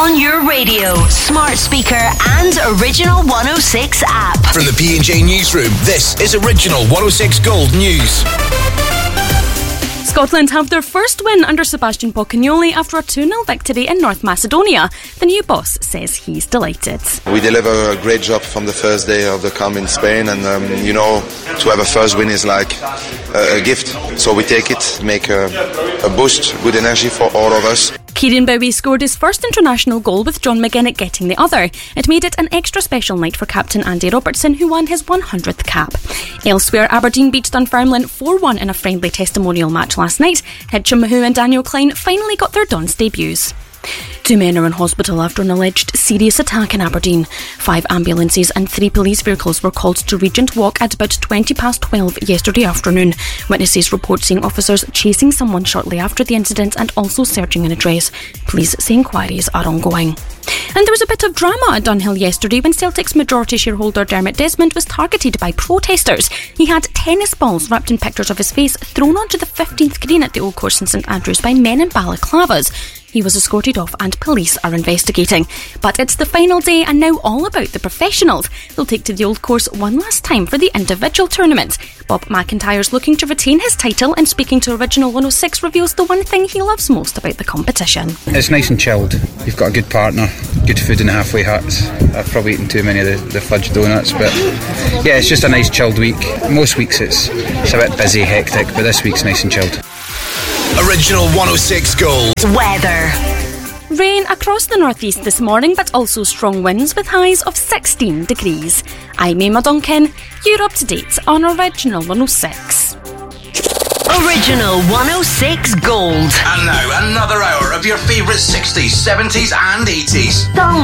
On your radio, smart speaker and Original 106 app. From the P&J Newsroom, this is Original 106 Gold News. Scotland have their first win under Sebastian Pocagnoli after a 2-0 victory in North Macedonia. The new boss says he's delighted. We deliver a great job from the first day of the camp in Spain, and to have a first win is like a gift. So we take it, make a boost, good energy for all of us. Kieran Bowie scored his first international goal with John McGinnitt getting the other. It made it an extra special night for captain Andy Robertson, who won his 100th cap. Elsewhere, Aberdeen beat Dunfermline 4-1 in a friendly testimonial match last night. Hitchin Mahu and Daniel Klein finally got their Dons debuts. 2 men are in hospital after an alleged serious attack in Aberdeen. 5 ambulances and 3 police vehicles were called to Regent Walk at about 12:20 yesterday afternoon. Witnesses report seeing officers chasing someone shortly after the incident and also searching an address. Police say inquiries are ongoing. And there was a bit of drama at Dunhill yesterday when Celtic's majority shareholder Dermot Desmond was targeted by protesters. He had tennis balls wrapped in pictures of his face thrown onto the 15th green at the Old Course in St Andrews by men in balaclavas. He was escorted off and police are investigating. But it's the final day and now all about the professionals. They'll take to the Old Course one last time for the individual tournament. Bob McIntyre's looking to retain his title and speaking to Original 106 reveals the one thing he loves most about the competition. It's nice and chilled. You've got a good partner, good food in the halfway huts. I've probably eaten too many of the fudge donuts, but yeah, it's just a nice chilled week. Most weeks it's a bit busy, hectic, but this week's nice and chilled. Original 106 Gold. Weather. Rain across the northeast this morning, but also strong winds with highs of 16 degrees. I'm Emma Duncan. You're up to date on Original 106. Original 106 Gold. And now another hour of your favourite 60s, 70s and 80s.